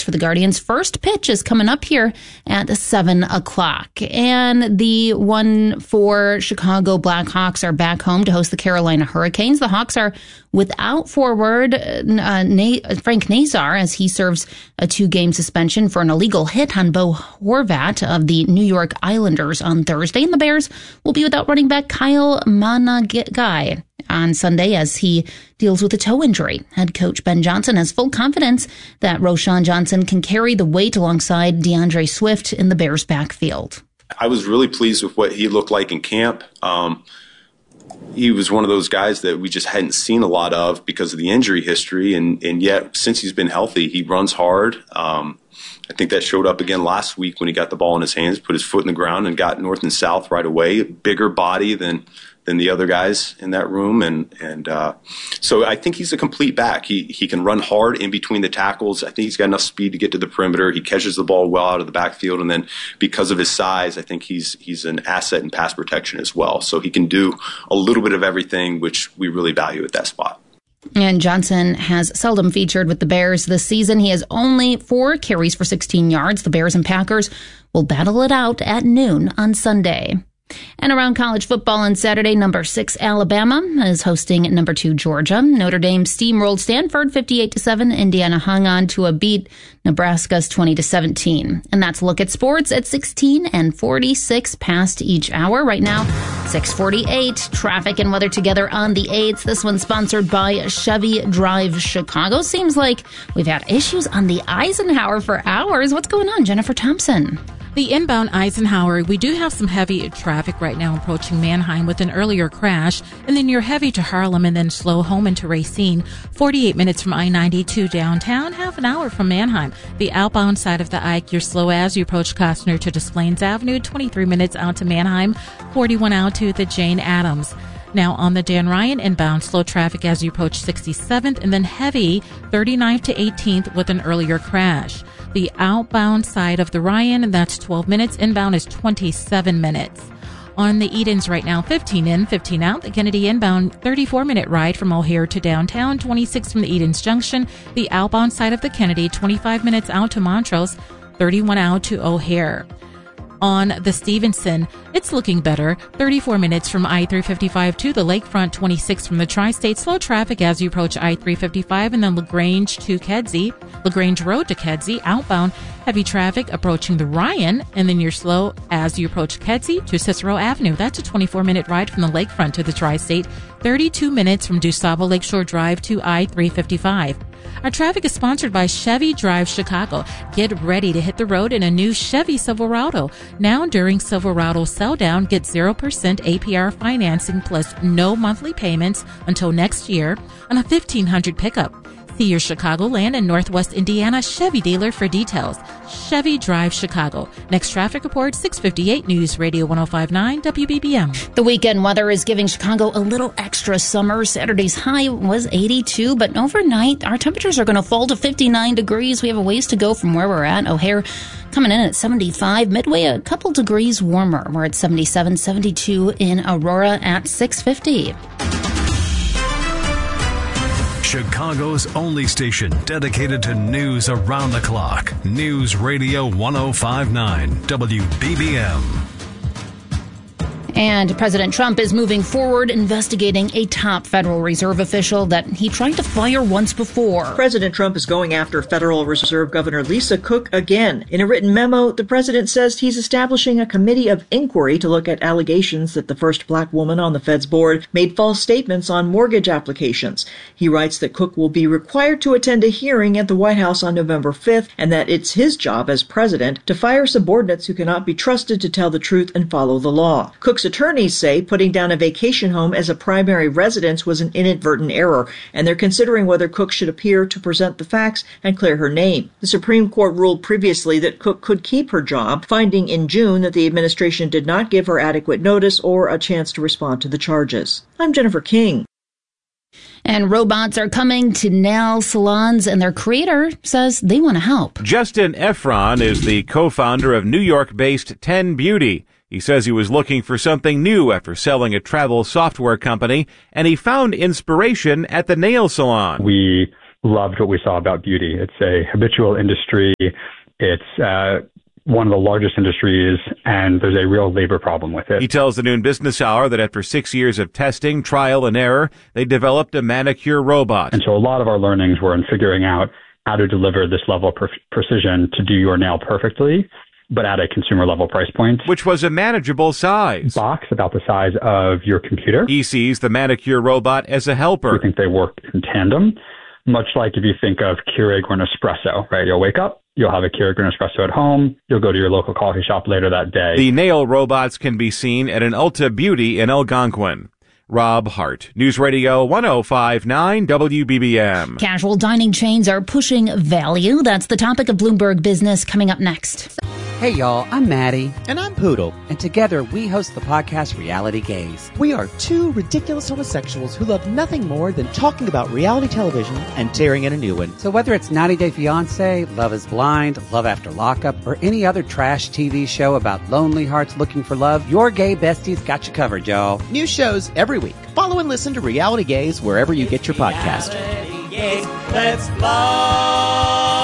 for the Guardians. First pitch is coming up here at 7 o'clock. And the 1-4 Chicago Blackhawks are back home to host the Carolina Hurricanes. The Hawks are without forward Frank Nazar as he serves a 2-game suspension for an illegal hit on Bo Horvat of the New York Islanders on Thursday. And the Bears will be without running back Kyle Managai on Sunday as he deals with a toe injury. Head coach Ben Johnson has full confidence that Roschon Johnson can carry the weight alongside DeAndre Swift in the Bears' backfield. I was really pleased with what he looked like in camp. He was one of those guys that we just hadn't seen a lot of because of the injury history, and yet since he's been healthy, he runs hard. I think that showed up again last week when he got the ball in his hands, put his foot in the ground, and got north and south right away. Bigger body than the other guys in that room, and so I think he's a complete back. He can run hard in between the tackles. I think he's got enough speed to get to the perimeter. He catches the ball well out of the backfield, and then because of his size, I think he's an asset in pass protection as well. So he can do a little bit of everything, which we really value at that spot. And Johnson has seldom featured with the Bears this season. He has only 4 carries for 16 yards. The Bears and Packers will battle it out at noon on Sunday. And around college football on Saturday, number 6 Alabama is hosting number 2 Georgia. Notre Dame steamrolled Stanford 58-7. Indiana hung on to a beat Nebraska's 20-17. And that's a look at sports at 16 and 46 past each hour. Right now, 6:48. Traffic and weather together on the 8th. This one's sponsored by Chevy Drive Chicago. Seems like we've had issues on the Eisenhower for hours. What's going on, Jennifer Thompson? The inbound Eisenhower, we do have some heavy traffic right now approaching Mannheim with an earlier crash, and then you're heavy to Harlem and then slow home into Racine. 48 minutes from I-92 downtown, half an hour from Mannheim. The outbound side of the Ike, you're slow as you approach Costner to Des Plaines Avenue, 23 minutes out to Mannheim, 41 out to the Jane Addams. Now on the Dan Ryan inbound, slow traffic as you approach 67th, and then heavy 39th to 18th with an earlier crash. The outbound side of the Ryan, that's 12 minutes. Inbound is 27 minutes. On the Edens right now, 15 in, 15 out. The Kennedy inbound, 34-minute ride from O'Hare to downtown, 26 from the Edens Junction. The outbound side of the Kennedy, 25 minutes out to Montrose, 31 out to O'Hare. On the Stevenson, it's looking better. 34 minutes from I-355 to the Lakefront, 26 from the Tri-State. Slow traffic as you approach I-355 and then LaGrange Road to Kedzie. Outbound, heavy traffic approaching the Ryan, and then you're slow as you approach Kedzie to Cicero Avenue. That's a 24-minute ride from the Lakefront to the Tri-State. 32 minutes from DuSable Lakeshore Drive to I-355. Our traffic is sponsored by Chevy Drive Chicago. Get ready to hit the road in a new Chevy Silverado. Now during Silverado sell down, get 0% APR financing plus no monthly payments until next year on a 1500 pickup. See your Chicagoland and Northwest Indiana Chevy dealer for details. Chevy Drive Chicago. Next traffic report, 658 News Radio 105.9 WBBM. The weekend weather is giving Chicago a little extra summer. Saturday's high was 82, but overnight our temperatures are going to fall to 59 degrees. We have a ways to go from where we're at. O'Hare coming in at 75. Midway a couple degrees warmer. We're at 77, 72 in Aurora at 650. Chicago's only station dedicated to news around the clock. News Radio 105.9 WBBM. And President Trump is moving forward investigating a top Federal Reserve official that he tried to fire once before. President Trump is going after Federal Reserve Governor Lisa Cook again. In a written memo, the president says he's establishing a committee of inquiry to look at allegations that the first black woman on the Fed's board made false statements on mortgage applications. He writes that Cook will be required to attend a hearing at the White House on November 5th and that it's his job as president to fire subordinates who cannot be trusted to tell the truth and follow the law. Cook's attorneys say putting down a vacation home as a primary residence was an inadvertent error, and they're considering whether Cook should appear to present the facts and clear her name. The Supreme Court ruled previously that Cook could keep her job, finding in June that the administration did not give her adequate notice or a chance to respond to the charges. I'm Jennifer King. And robots are coming to nail salons, and their creator says they want to help. Justin Efron is the co-founder of New York-based 10 Beauty. He says he was looking for something new after selling a travel software company, and he found inspiration at the nail salon. We loved what we saw about beauty. It's a habitual industry. It's one of the largest industries, and there's a real labor problem with it. He tells the Noon Business Hour that after 6 years of testing, trial, and error, they developed a manicure robot. And so a lot of our learnings were in figuring out how to deliver this level of precision to do your nail perfectly, but at a consumer level price point. Which was a manageable size. Box about the size of your computer. He sees the manicure robot as a helper. We think they work in tandem, much like if you think of Keurig or Nespresso, right? You'll wake up, you'll have a Keurig or Nespresso at home, you'll go to your local coffee shop later that day. The nail robots can be seen at an Ulta Beauty in Algonquin. Rob Hart, News Radio 105.9 WBBM. Casual dining chains are pushing value. That's the topic of Bloomberg Business coming up next. Hey y'all, I'm Maddie. And I'm Poodle. And together we host the podcast Reality Gaze. We are two ridiculous homosexuals who love nothing more than talking about reality television and tearing in a new one. So whether it's 90 Day Fiancé, Love is Blind, Love After Lockup, or any other trash TV show about lonely hearts looking for love, your gay besties got you covered, y'all. New shows every week. Follow and listen to Reality Gaze wherever you get your podcast. Reality Gaze, let's love.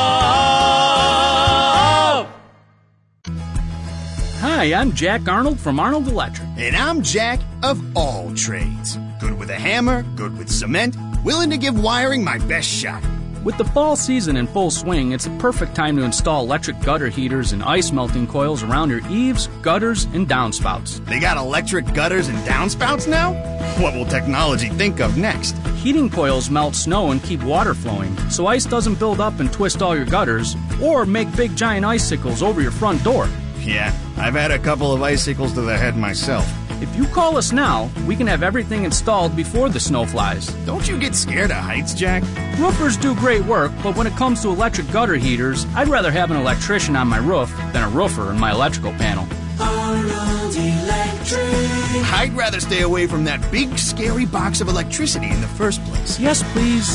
Hi, I'm Jack Arnold from Arnold Electric. And I'm Jack of all trades. Good with a hammer, good with cement, willing to give wiring my best shot. With the fall season in full swing, it's a perfect time to install electric gutter heaters and ice melting coils around your eaves, gutters, and downspouts. They got electric gutters and downspouts now? What will technology think of next? Heating coils melt snow and keep water flowing, so ice doesn't build up and twist all your gutters, or make big giant icicles over your front door. Yeah, I've had a couple of icicles to the head myself. If you call us now, we can have everything installed before the snow flies. Don't you get scared of heights, Jack? Roofers do great work, but when it comes to electric gutter heaters, I'd rather have an electrician on my roof than a roofer in my electrical panel. Arnold Electric. I'd rather stay away from that big, scary box of electricity in the first place. Yes, please.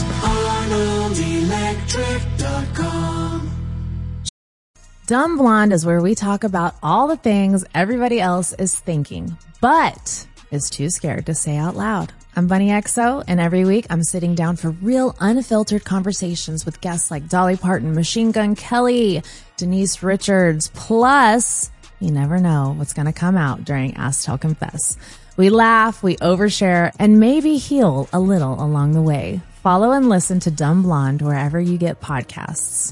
ArnoldElectric.com. Dumb Blonde is where we talk about all the things everybody else is thinking, but is too scared to say out loud. I'm Bunny XO, and every week I'm sitting down for real unfiltered conversations with guests like Dolly Parton, Machine Gun Kelly, Denise Richards, plus you never know what's going to come out during Ask Tell Confess. We laugh, we overshare, and maybe heal a little along the way. Follow and listen to Dumb Blonde wherever you get podcasts.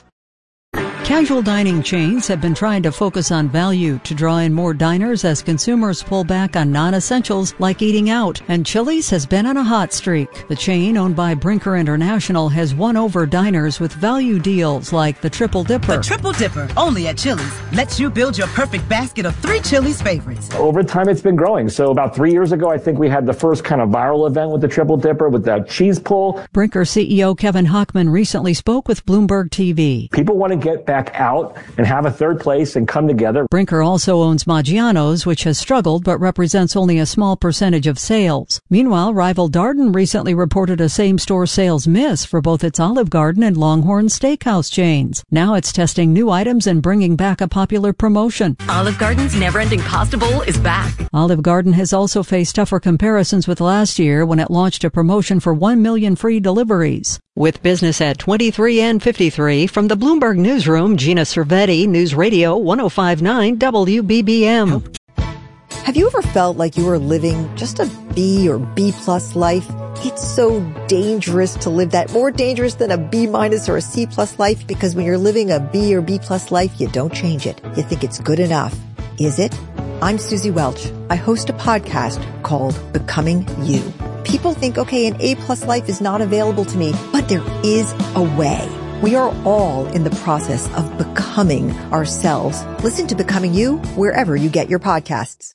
Casual dining chains have been trying to focus on value to draw in more diners as consumers pull back on non-essentials like eating out. And Chili's has been on a hot streak. The chain, owned by Brinker International, has won over diners with value deals like the Triple Dipper. The Triple Dipper, only at Chili's, lets you build your perfect basket of 3 Chili's favorites. Over time, it's been growing. So about 3 years ago, I think we had the first kind of viral event with the Triple Dipper with that cheese pull. Brinker CEO Kevin Hochman recently spoke with Bloomberg TV. People want to get back out and have a third place and come together. Brinker also owns Maggiano's, which has struggled but represents only a small percentage of sales. Meanwhile, rival Darden recently reported a same-store sales miss for both its Olive Garden and Longhorn Steakhouse chains. Now it's testing new items and bringing back a popular promotion. Olive Garden's never-ending pasta bowl is back. Olive Garden has also faced tougher comparisons with last year when it launched a promotion for 1 million free deliveries. With business at 23 and 53, from the Bloomberg Newsroom, Gina Cervetti, News Radio 105.9 WBBM. Have you ever felt like you were living just a B or B plus life? It's so dangerous to live that, more dangerous than a B minus or a C plus life, because when you're living a B or B plus life, you don't change it. You think it's good enough. Is it? I'm Susie Welch. I host a podcast called Becoming You. People think, okay, an A-plus life is not available to me, but there is a way. We are all in the process of becoming ourselves. Listen to Becoming You wherever you get your podcasts.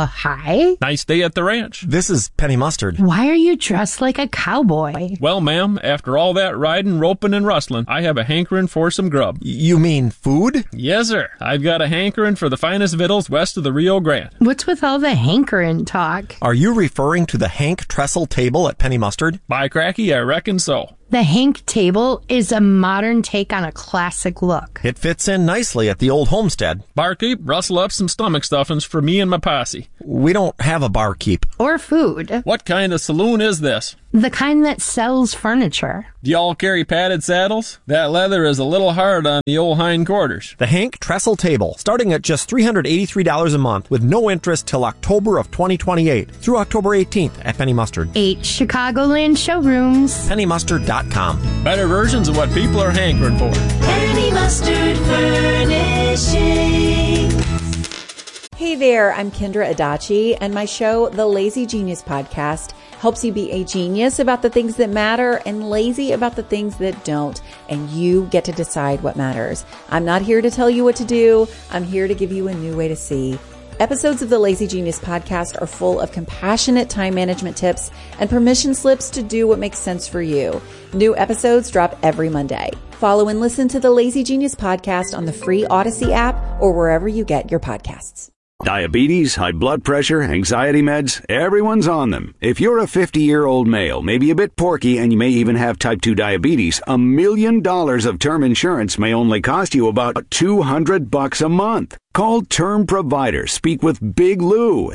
Hi. Nice day at the ranch. This is Penny Mustard. Why are you dressed like a cowboy? Well, ma'am, after all that riding, roping, and rustling, I have a hankering for some grub. You mean food? Yes, sir. I've got a hankering for the finest victuals west of the Rio Grande. What's with all the hankering talk? Are you referring to the Hank Trestle table at Penny Mustard? By cracky, I reckon so. The Hank table is a modern take on a classic look. It fits in nicely at the old homestead. Barkeep, rustle up some stomach stuffings for me and my posse. We don't have a barkeep. Or food. What kind of saloon is this? The kind that sells furniture. Do y'all carry padded saddles? That leather is a little hard on the old hindquarters. The Hank Trestle Table, starting at just $383 a month with no interest till October of 2028 through October 18th at Penny Mustard. 8 Chicagoland showrooms. PennyMustard.com. Better versions of what people are hankering for. Penny Mustard Furnishing. Hey there, I'm Kendra Adachi, and my show, The Lazy Genius Podcast, helps you be a genius about the things that matter and lazy about the things that don't, and you get to decide what matters. I'm not here to tell you what to do. I'm here to give you a new way to see. Episodes of the Lazy Genius Podcast are full of compassionate time management tips and permission slips to do what makes sense for you. New episodes drop every Monday. Follow and listen to the Lazy Genius Podcast on the free Odyssey app or wherever you get your podcasts. Diabetes, high blood pressure, anxiety meds, everyone's on them. If you're a 50-year-old male, maybe a bit porky, and you may even have type 2 diabetes, $1 million of term insurance may only cost you about $200 a month. Call Term Provider. Speak with Big Lou at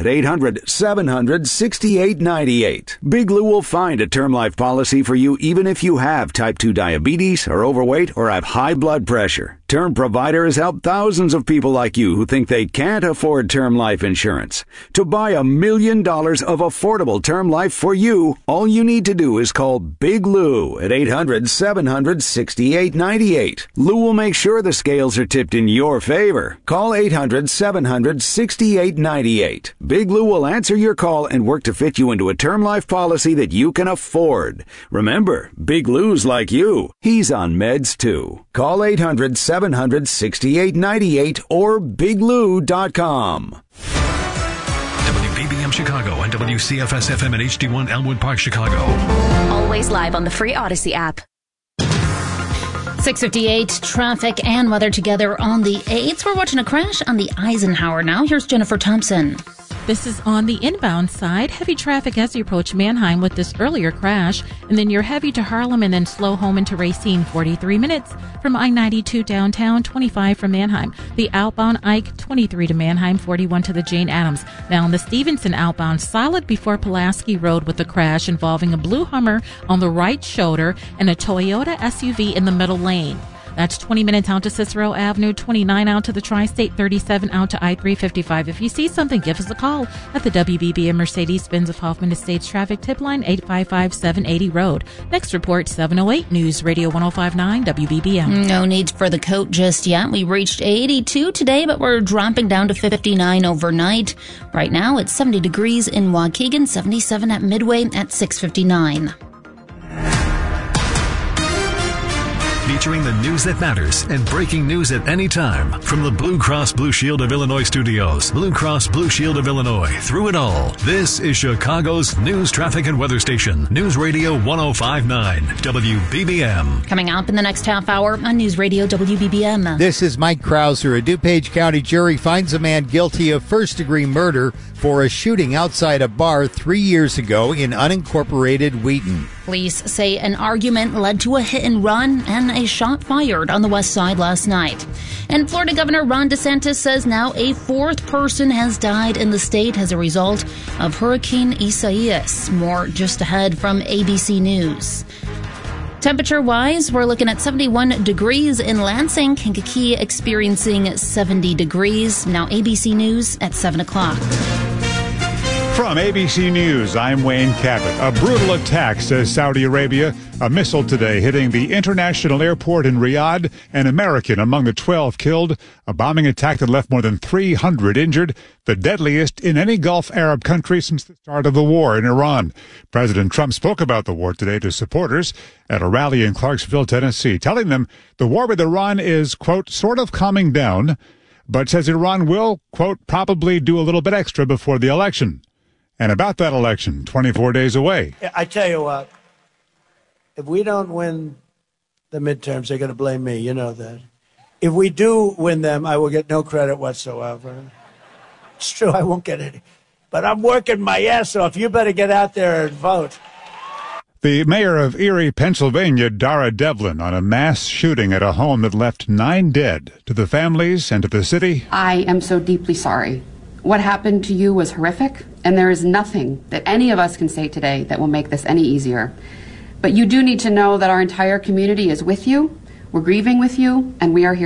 800-700-6898. Big Lou will find a term life policy for you even if you have type 2 diabetes, are overweight, or have high blood pressure. Term Provider has helped thousands of people like you who think they can't afford term life insurance. To buy $1 million of affordable term life for you, all you need to do is call Big Lou at 800-700-6898. Lou will make sure the scales are tipped in your favor. Call 800-700-6898. Big Lou will answer your call and work to fit you into a term life policy that you can afford. Remember, Big Lou's like you. He's on meds too. Call 800-700-6898 or biglou.com. WBBM Chicago and WCFS FM and HD1 Elmwood Park, Chicago. Always live on the free Odyssey app. 6:58, traffic and weather together on the 8th. We're watching a crash on the Eisenhower now. Here's Jennifer Thompson. This is on the inbound side. Heavy traffic as you approach Manheim with this earlier crash. And then you're heavy to Harlem and then slow home into Racine. 43 minutes from I-92 downtown, 25 from Manheim. The outbound Ike, 23 to Manheim, 41 to the Jane Addams. Now on the Stevenson outbound, solid before Pulaski Road with a crash involving a blue Hummer on the right shoulder and a Toyota SUV in the middle lane. That's 20 minutes out to Cicero Avenue, 29 out to the Tri-State, 37 out to I-355. If you see something, give us a call at the WBBM Mercedes-Benz of Hoffman Estates traffic tip line, 855-780 Road. Next report, 708 News Radio 105.9 WBBM. No need for the coat just yet. We reached 82 today, but we're dropping down to 59 overnight. Right now, it's 70 degrees in Waukegan, 77 at Midway at 6:59. Featuring the news that matters and breaking news at any time. From the Blue Cross Blue Shield of Illinois studios, Blue Cross Blue Shield of Illinois, through it all. This is Chicago's news, traffic, and weather station. News Radio 105.9 WBBM. Coming up in the next half hour on News Radio WBBM. This is Mike Krauser. A DuPage County jury finds a man guilty of first-degree murder for a shooting outside a bar 3 years ago in unincorporated Wheaton. Police say an argument led to a hit and run and a shot fired on the west side last night. And Florida Governor Ron DeSantis says now a fourth person has died in the state as a result of Hurricane Isaias. More just ahead from ABC News. Temperature-wise, we're looking at 71 degrees in Lansing. Kankakee experiencing 70 degrees. Now ABC News at 7 o'clock. From ABC News, I'm Wayne Cabot. A brutal attack, says Saudi Arabia. A missile today hitting the international airport in Riyadh, an American among the 12 killed. A bombing attack that left more than 300 injured, the deadliest in any Gulf Arab country since the start of the war in Iran. President Trump spoke about the war today to supporters at a rally in Clarksville, Tennessee, telling them the war with Iran is, quote, sort of calming down, but says Iran will, quote, probably do a little bit extra before the election. And about that election, 24 days away. I tell you what, if we don't win the midterms, they're going to blame me. You know that. If we do win them, I will get no credit whatsoever. It's true, I won't get any. But I'm working my ass off. You better get out there and vote. The mayor of Erie, Pennsylvania, Dara Devlin, on a mass shooting at a home that left 9 dead. To the families and to the city, I am so deeply sorry. What happened to you was horrific, and there is nothing that any of us can say today that will make this any easier. But you do need to know that our entire community is with you, we're grieving with you, and we are here